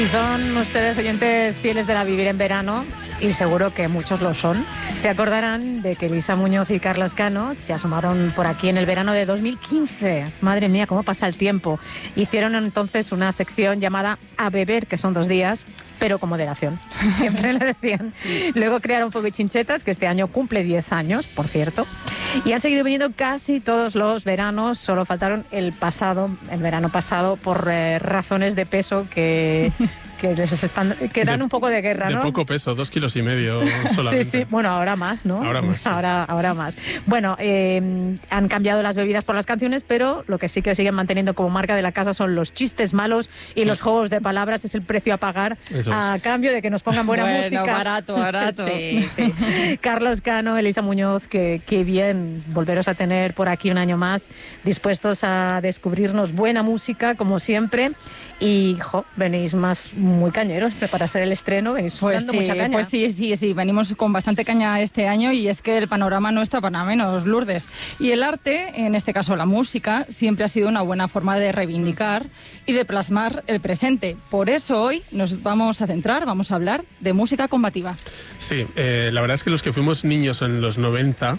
Si son ustedes oyentes fieles de la Vivir en Verano, y seguro que muchos lo son, se acordarán de que Elisa Muñoz y Carlos Cano se asomaron por aquí en el verano de 2015. Madre mía, cómo pasa el tiempo. Hicieron entonces una sección llamada A Beber, que son 2 días, pero con moderación. Siempre le decían. Luego crearon Fuego y Chinchetas, que este año cumple 10 años, por cierto. Y han seguido viniendo casi todos los veranos, solo faltaron el verano pasado, por razones de peso que dan un poco de guerra, ¿no? De poco peso, 2,5 kilos solamente. Sí, bueno, ahora más, ¿no? Ahora más. Sí. Ahora más. Bueno, han cambiado las bebidas por las canciones, pero lo que sí que siguen manteniendo como marca de la casa son los chistes malos y los juegos de palabras. Es el precio a pagar a cambio de que nos pongan buena música. Barato. Sí. Carlos Cano, Elisa Muñoz, qué bien volveros a tener por aquí un año más, dispuestos a descubrirnos buena música, como siempre. Y, venís muy cañeros para hacer el estreno, venís dando mucha caña. Pues sí, venimos con bastante caña este año y es que el panorama no está para menos, Lourdes. Y el arte, en este caso la música, siempre ha sido una buena forma de reivindicar y de plasmar el presente. Por eso hoy nos vamos a hablar de música combativa. Sí, la verdad es que los que fuimos niños en los 90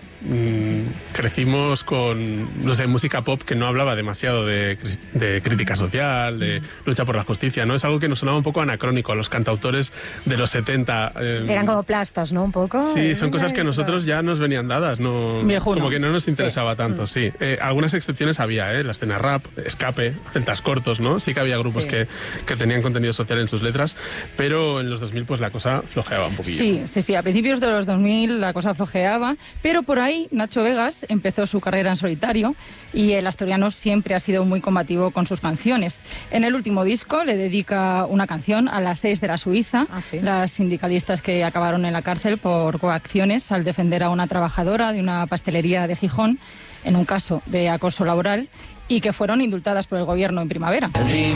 crecimos con, música pop que no hablaba demasiado de crítica social, de lucha por la justicia, ¿no? Es algo que nos sonaba un poco anacrónico a los cantautores de los 70. Eran como plastas, ¿no? Un poco. Sí, son cosas que a nosotros ya nos venían dadas, ¿no? Viejuno. Como que no nos interesaba tanto, sí. Algunas excepciones había, la escena rap, Escape, Celtas Cortos, ¿no? Sí que había grupos que tenían contenido social en sus letras, pero en los 2000 pues la cosa flojeaba un poquillo. Sí, a principios de los 2000 la cosa flojeaba, pero por ahí Nacho Vegas empezó su carrera en solitario y el asturiano siempre ha sido muy combativo con sus canciones. En el último disco le dedica una canción a las 6 de la Suiza, las sindicalistas que acabaron en la cárcel por coacciones al defender a una trabajadora de una pastelería de Gijón en un caso de acoso laboral y que fueron indultadas por el gobierno en primavera.